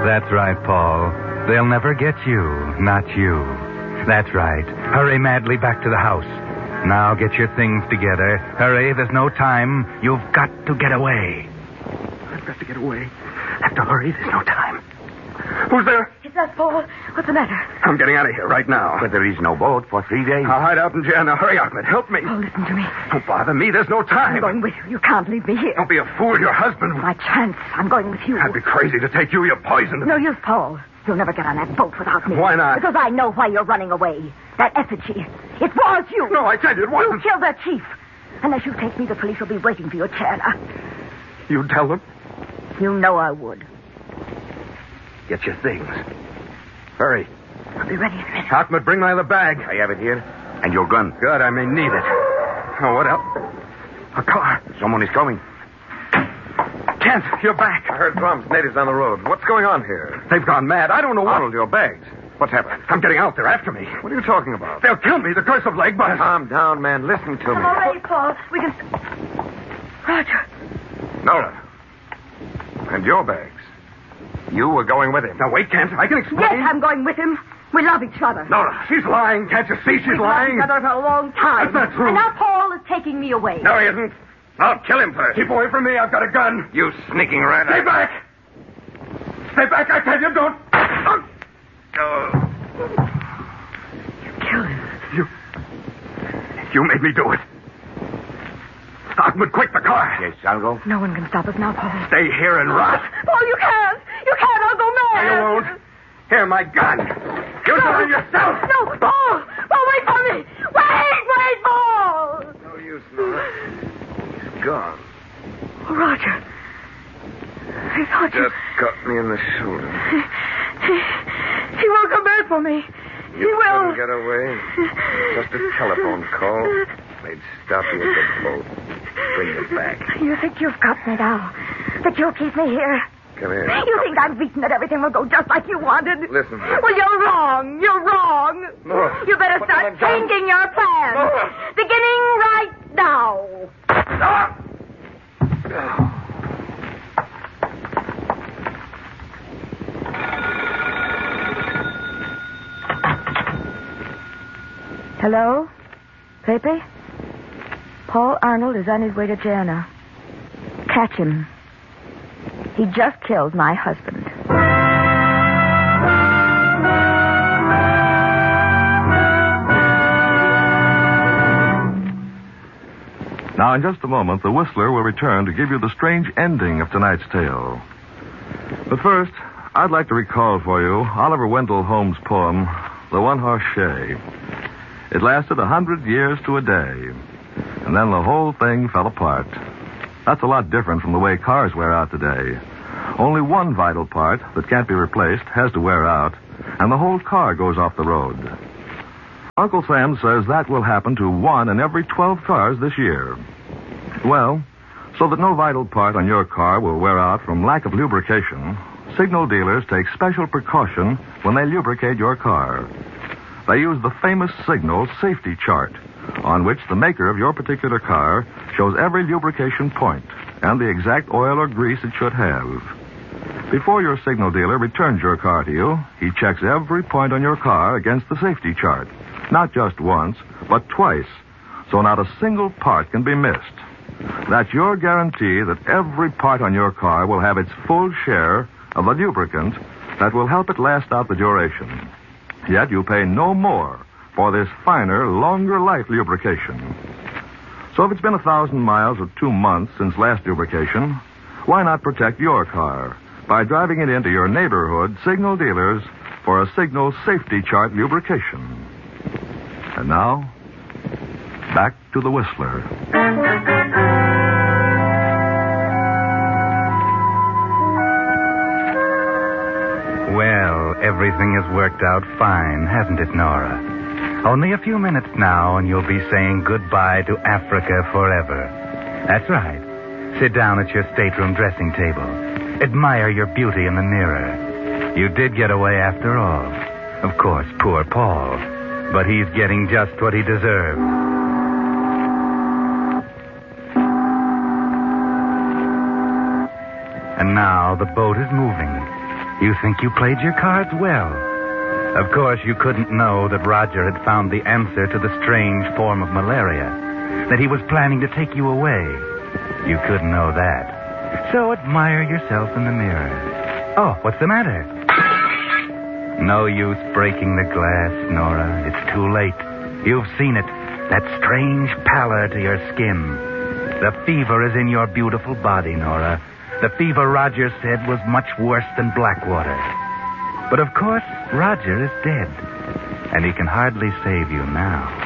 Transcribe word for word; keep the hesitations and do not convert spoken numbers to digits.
That's right, Paul. They'll never get you, not you. That's right. Hurry madly back to the house. Now get your things together. Hurry, there's no time. You've got to get away. I've got to get away. I have to hurry. There's no time. Who's there? It's us, Paul. What's the matter? I'm getting out of here right now. But there is no boat for three days. I'll hide out in jail. Now, hurry, Ahmed. Help me. Oh, listen to me. Don't bother me. There's no time. I'm going with you. You can't leave me here. Don't be a fool. Your husband... My chance. I'm going with you. I'd be crazy to take you. You're poisoned. No use, Paul. You'll never get on that boat without me. Why not? Because I know why you're running away. That effigy. It was you. No, I tell you, it wasn't. You killed that chief. Unless you take me, the police will be waiting for your chair now. You tell them? You know I would. Get your things. Hurry. I'll be ready in a minute. Ahmed, bring my other bag. I have it here. And your gun. Good, I may need it. Oh, what else? A car. Someone is coming. Kent, you're back. I heard drums, natives on the road. What's going on here? They've gone mad. I don't know what... Arnold, your bags. What's happened? I'm getting out. They're after me. What are you talking about? They'll kill me. The curse of Legbus. Calm down, man. Listen to me. I'm all ready, Paul. We can... Roger. Nora. And your bags. You were going with him. Now, wait, Kent. I can explain. Yes, I'm going with him. We love each other. Nora, she's lying. Can't you see she's We've lying? loved each other for a long time. That's not true. And now Paul is taking me away. No, he isn't. I'll kill him first. Keep away from me. I've got a gun. You sneaking rat. Stay back. Stay back, I tell you. Don't. Oh. You killed him. You... You made me do it. Ahmed, quick, the car. Yes, I'll go. No one can stop us now, Paul. Stay here and rot. Paul, you can't. You can't. I'll go mad. You won't. Here, my gun. Use it on yourself. No, Paul. Paul, wait for me. Wait, wait, Paul. No use, Nora. He's gone. Oh, Roger. I thought you... Just got me in the shoulder. He, he will come back for me. You he will. couldn't get away. Just a telephone call. They'd stop you at the boat. Bring you back. You think you've got me now? That you'll keep me here? Come here. You think I'm beaten that everything will go just like you wanted? Listen. Well, you're wrong. You're wrong. Nora. You better What start have I done? changing your plans. Nora. Beginning right now. Ah! Hello? Pepe? Paul Arnold is on his way to jail now. Catch him. He just killed my husband. Now, in just a moment, the Whistler will return to give you the strange ending of tonight's tale. But first, I'd like to recall for you Oliver Wendell Holmes' poem, The One-Horse Shay. It lasted a hundred years to a day, and then the whole thing fell apart. That's a lot different from the way cars wear out today. Only one vital part that can't be replaced has to wear out, and the whole car goes off the road. Uncle Sam says that will happen to one in every twelve cars this year. Well, so that no vital part on your car will wear out from lack of lubrication, signal dealers take special precaution when they lubricate your car. They use the famous Signal safety chart, on which the maker of your particular car shows every lubrication point and the exact oil or grease it should have. Before your Signal dealer returns your car to you, he checks every point on your car against the safety chart. Not just once, but twice, so not a single part can be missed. That's your guarantee that every part on your car will have its full share of the lubricant that will help it last out the duration. Yet you pay no more for this finer, longer life lubrication. So if it's been a thousand miles or two months since last lubrication, why not protect your car by driving it into your neighborhood Signal dealers for a Signal safety chart lubrication? And now, back to the Whistler. Well, everything has worked out fine, hasn't it, Nora? Only a few minutes now, and you'll be saying goodbye to Africa forever. That's right. Sit down at your stateroom dressing table. Admire your beauty in the mirror. You did get away after all. Of course, poor Paul. But he's getting just what he deserved. And now the boat is moving. You think you played your cards well. Of course, you couldn't know that Roger had found the answer to the strange form of malaria, that he was planning to take you away. You couldn't know that. So admire yourself in the mirror. Oh, what's the matter? No use breaking the glass, Nora. It's too late. You've seen it. That strange pallor to your skin. The fever is in your beautiful body, Nora. The fever Roger said was much worse than Blackwater. But of course, Roger is dead. And he can hardly save you now.